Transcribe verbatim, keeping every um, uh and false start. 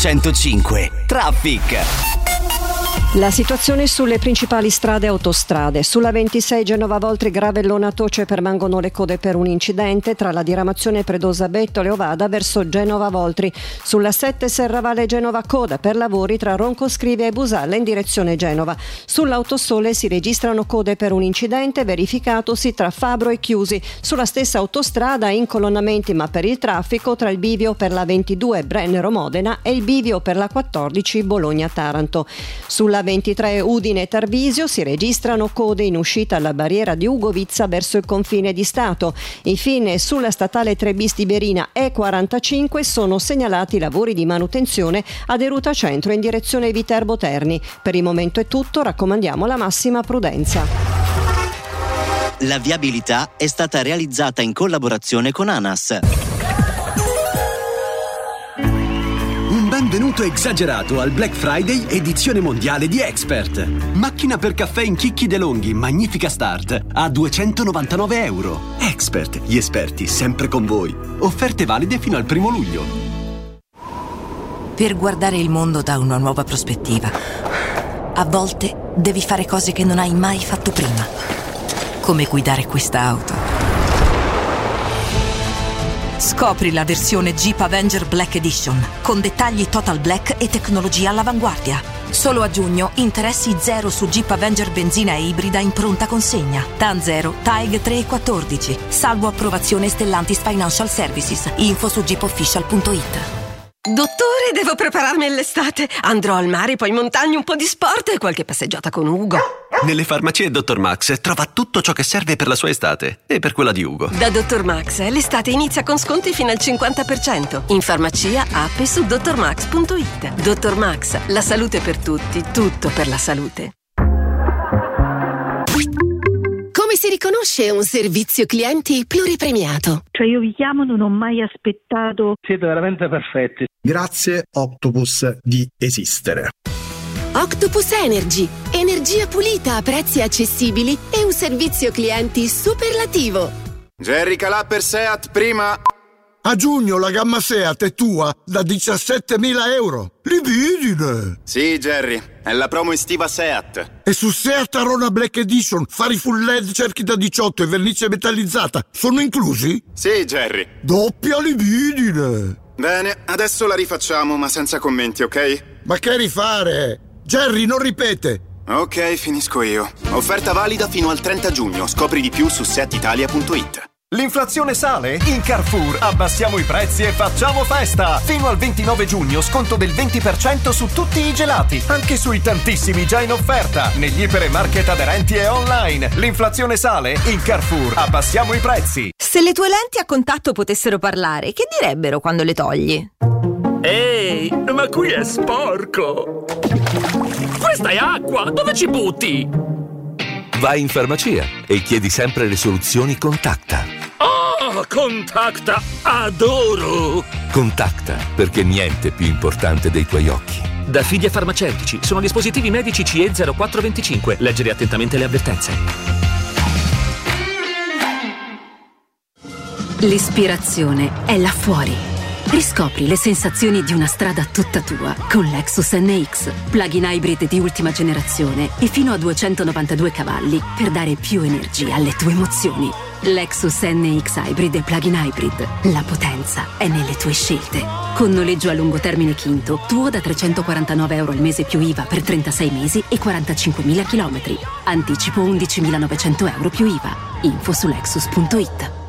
centocinque. Traffic. La situazione sulle principali strade e autostrade. Sulla ventisei Genova-Voltri Gravellona-Toce permangono le code per un incidente tra la diramazione Predosa-Bettole-Ovada verso Genova-Voltri. Sulla sette Serravalle Genova-Coda per lavori tra Roncoscrivia e Busalla in direzione Genova. Sull'Autosole si registrano code per un incidente verificatosi tra Fabro e Chiusi. Sulla stessa autostrada incolonnamenti ma per il traffico tra il bivio per la ventidue Brennero-Modena e il bivio per la quattordici Bologna-Taranto. Sulla ventitré Udine-Tarvisio si registrano code in uscita alla barriera di Ugovizza verso il confine di Stato. Infine sulla statale tre bis Tiberina E quarantacinque sono segnalati lavori di manutenzione ad Eruta Centro in direzione Viterbo Terni. Per il momento è tutto, raccomandiamo la massima prudenza. La viabilità è stata realizzata in collaborazione con ANAS. Benvenuto esagerato al Black Friday edizione mondiale di Expert. Macchina per caffè in chicchi De Longhi, magnifica start, a duecentonovantanove euro. Expert, gli esperti sempre con voi. Offerte valide fino al primo luglio. Per guardare il mondo da una nuova prospettiva, a volte devi fare cose che non hai mai fatto prima. Come guidare questa auto. Scopri la versione Jeep Avenger Black Edition con dettagli total black e tecnologia all'avanguardia. Solo a giugno interessi zero su Jeep Avenger benzina e ibrida in pronta consegna. T A N zero, T A E G tre e quattordici. Salvo approvazione Stellantis Financial Services. Info su jeep official punto it. Dottore, devo prepararmi all'estate. Andrò al mare, poi in montagna, un po' di sport e qualche passeggiata con Ugo. Nelle farmacie Dottor Max trova tutto ciò che serve per la sua estate e per quella di Ugo. Da Dottor Max l'estate inizia con sconti fino al cinquanta per cento. In farmacia, app e su dottor max punto it. Dottor Max, la salute per tutti, tutto per la salute. Come si riconosce un servizio clienti pluripremiato? Cioè io vi chiamo, non ho mai aspettato. Siete veramente perfetti. Grazie Octopus di esistere. Octopus Energy, energia pulita a prezzi accessibili e un servizio clienti superlativo. Jerry Calà per Seat prima. A giugno la gamma Seat è tua da diciassettemila euro. Libidine! Sì, Jerry, è la promo estiva Seat. E su Seat Arona Black Edition, fari full L E D, cerchi da diciotto e vernice metallizzata sono inclusi? Sì, Jerry. Doppia libidine! Bene, adesso la rifacciamo, ma senza commenti, ok? Ma che rifare? Jerry, non ripete! Ok, finisco io. Offerta valida fino al trenta giugno. Scopri di più su seat italia punto it. L'inflazione sale? In Carrefour abbassiamo i prezzi e facciamo festa! Fino al ventinove giugno sconto del venti per cento su tutti i gelati, anche sui tantissimi già in offerta, negli ipermarket aderenti e online. L'inflazione sale? In Carrefour abbassiamo i prezzi. Se le tue lenti a contatto potessero parlare, che direbbero quando le togli? Ehi, ma qui è sporco! Questa è acqua! Dove ci butti? Vai in farmacia e chiedi sempre le soluzioni Contacta. Oh, Contacta! Adoro! Contacta, perché niente è più importante dei tuoi occhi. Da Fidia Farmaceutici, sono dispositivi medici C E zero quattro venticinque. Leggere attentamente le avvertenze. L'ispirazione è là fuori. Riscopri le sensazioni di una strada tutta tua con Lexus N X, plug-in hybrid di ultima generazione e fino a duecentonovantadue cavalli per dare più energia alle tue emozioni. Lexus N X Hybrid e plug-in hybrid. La potenza è nelle tue scelte. Con noleggio a lungo termine Quinto, tuo da trecentoquarantanove euro al mese più I V A per trentasei mesi e quarantacinquemila chilometri. Anticipo undicimilanovecento euro più I V A. Info su lexus punto it.